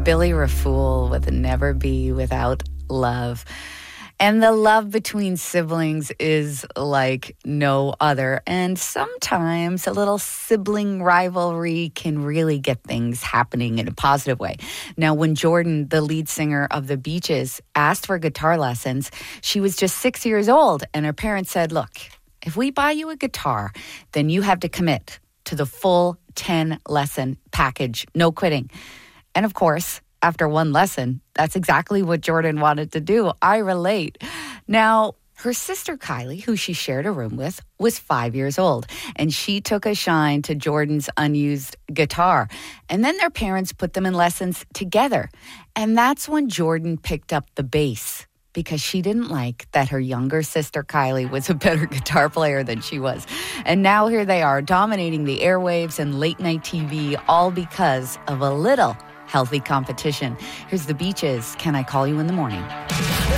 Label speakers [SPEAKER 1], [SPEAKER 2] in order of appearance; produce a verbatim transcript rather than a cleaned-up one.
[SPEAKER 1] Billy Rafool with Never Be Without Love. And the love between siblings is like no other. And sometimes a little sibling rivalry can really get things happening in a positive way. Now, when Jordan, the lead singer of The Beaches, asked for guitar lessons, she was just six years old. And her parents said, look, if we buy you a guitar, then you have to commit to the full ten-lesson package. No quitting. And of course, after one lesson, that's exactly what Jordan wanted to do. I relate. Now, her sister Kylie, who she shared a room with, was five years old, and she took a shine to Jordan's unused guitar. And then their parents put them in lessons together. And that's when Jordan picked up the bass, because she didn't like that her younger sister Kylie was a better guitar player than she was. And now here they are, dominating the airwaves and late-night T V, all because of a little healthy competition. Here's The Beaches, Can I Call You in the Morning?